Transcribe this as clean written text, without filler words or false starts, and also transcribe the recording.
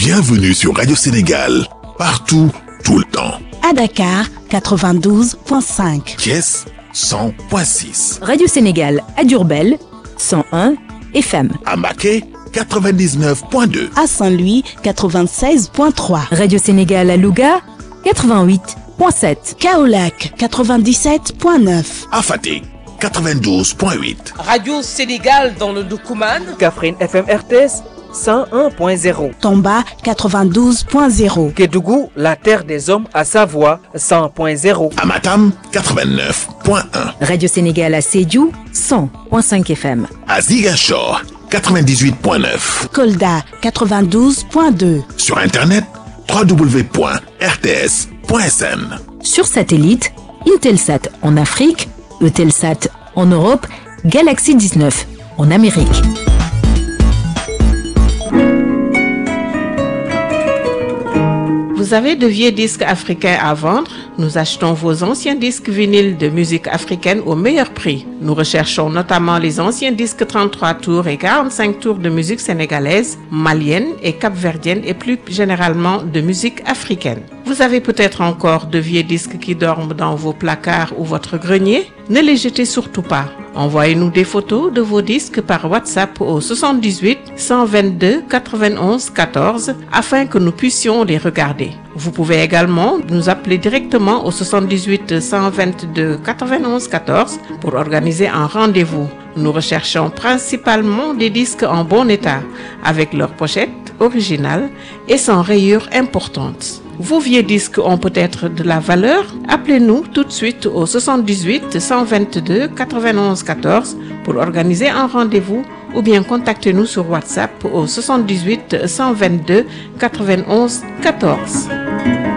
Bienvenue sur Radio Sénégal, partout, tout le temps. À Dakar, 92.5. Thiès, 100.6. Radio Sénégal à Diourbel, 101 FM. À Mbacké, 99.2. À Saint-Louis, 96.3. Radio Sénégal à Louga, 88.7. Kaolack, 97.9. À Fatick, 92.8. Radio Sénégal dans le Doukoumane. Kaffrine FM RTS 101.0. Tomba, 92.0. Kédougou, la terre des hommes à Savoie 100.0. À Matam, 89.1. Radio Sénégal à Sédhiou, 100.5 FM. À Ziguinchor, 98.9. Kolda, 92.2. Sur Internet, www.rts.sn. Sur satellite, Intelsat en Afrique, Eutelsat en Europe, Galaxy 19 en Amérique. Vous avez de vieux disques africains à vendre? Nous achetons vos anciens disques vinyles de musique africaine au meilleur prix. Nous recherchons notamment les anciens disques 33 tours et 45 tours de musique sénégalaise, malienne et capverdienne et plus généralement de musique africaine. Vous avez peut-être encore de vieux disques qui dorment dans vos placards ou votre grenier? Ne les jetez surtout pas. Envoyez-nous des photos de vos disques par WhatsApp au 78 122 91 14 afin que nous puissions les regarder. Vous pouvez également nous appeler directement au 78 122 91 14 pour organiser un rendez-vous. Nous recherchons principalement des disques en bon état, avec leur pochette originale et sans rayures importantes. Vos vieux disques ont peut-être de la valeur? Appelez-nous tout de suite au 78 122 91 14 pour organiser un rendez-vous ou bien contactez-nous sur WhatsApp au 78 122 91 14.